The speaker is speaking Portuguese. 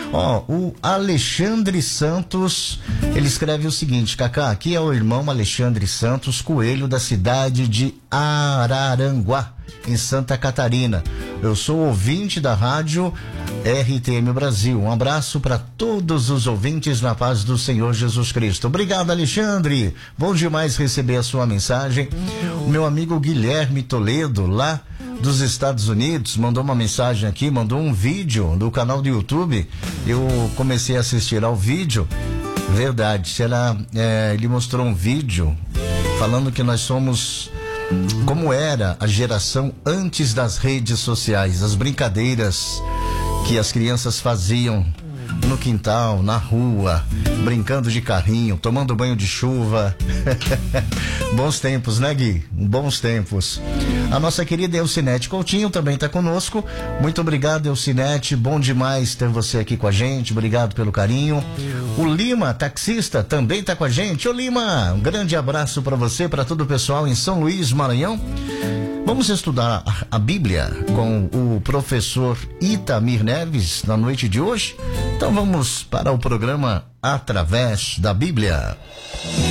Ó, o Alexandre Santos, ele escreve o seguinte: Cacá, aqui é o irmão Alexandre Santos Coelho, da cidade de Araranguá, em Santa Catarina. Eu sou ouvinte da rádio RTM Brasil. Um abraço para todos os ouvintes, na paz do Senhor Jesus Cristo. Obrigado, Alexandre. Bom demais receber a sua mensagem. O meu amigo Guilherme Toledo, lá dos Estados Unidos, mandou uma mensagem aqui, mandou um vídeo do canal do YouTube. Eu comecei a assistir ao vídeo. Verdade, ele mostrou um vídeo falando que nós somos como era a geração antes das redes sociais, as brincadeiras que as crianças faziam no quintal, na rua, brincando de carrinho, tomando banho de chuva. Bons tempos, né, Gui? Bons tempos. A nossa querida Elcinete Coutinho também está conosco. Muito obrigado, Elcinete. Bom demais ter você aqui com a gente. Obrigado pelo carinho. O Lima, taxista, também está com a gente. Ô Lima, um grande abraço para você, para todo o pessoal em São Luís, Maranhão. Vamos estudar a Bíblia com o professor Itamir Neves na noite de hoje? Então vamos para o programa Através da Bíblia.